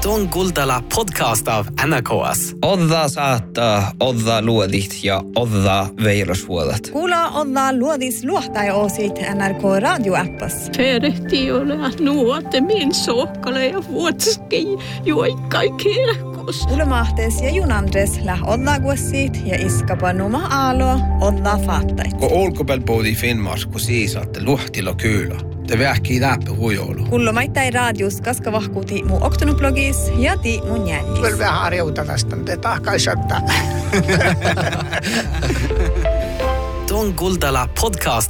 Tuon Kuultala podcast av NKS. Odda saattaa, odda luodit ja odda veilosvuodat. Kuulla odda luodis luohtai osit NRK radioappas. Ferehti ole nuote min sokkale ja vuotski juoikkai kirkos. Ulmahtes ja junandres läh odda guossit ja iskapa numa aalo odda faattait. Kun olkopääl puhutiin Finnmars, kun siisaatte luhtilo kyllä. Te vähkii läpi huijoulu. Kullomaittai radius kaskavahkuuti mu oktonublogis ja ti mun jännis. Kyllä vähän harjouta tästä, mutta tahkaisottaa. Tuon Kuultala podcast